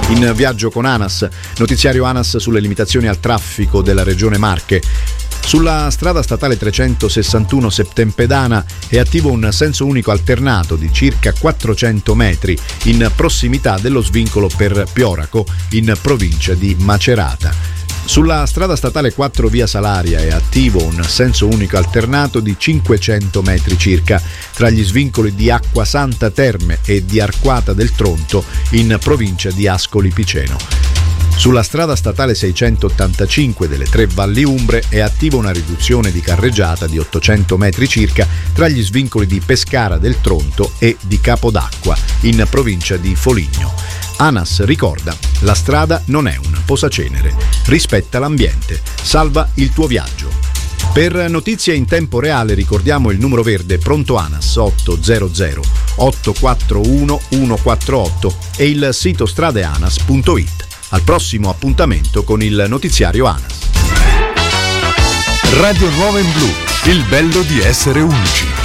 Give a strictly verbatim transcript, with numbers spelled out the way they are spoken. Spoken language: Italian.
In viaggio con ANAS, notiziario ANAS sulle limitazioni al traffico della regione Marche. Sulla strada statale trecentosessantuno Septempedana è attivo un senso unico alternato di circa quattrocento metri in prossimità dello svincolo per Pioraco, in provincia di Macerata. Sulla strada statale quattro via Salaria è attivo un senso unico alternato di cinquecento metri circa tra gli svincoli di Acquasanta Terme e di Arquata del Tronto, in provincia di Ascoli Piceno. Sulla strada statale seicentottantacinque delle Tre Valli Umbre è attiva una riduzione di carreggiata di ottocento metri circa tra gli svincoli di Pescara del Tronto e di Capodacqua, in provincia di Foligno. ANAS ricorda: la strada non è un posacenere, rispetta l'ambiente, salva il tuo viaggio. Per notizie in tempo reale ricordiamo il numero verde pronto ANAS ottocento otto quattro uno uno quattro otto e il sito stradeanas punto it. Al prossimo appuntamento con il notiziario ANAS. Radio Nuova in Blu, il bello di essere unici.